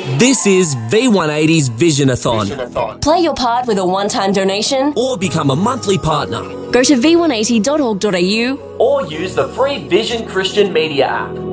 This is V180's Visionathon. Play your part with a one-time donation Or become a monthly partner. Go to v180.org.au or use the free Vision Christian Media app.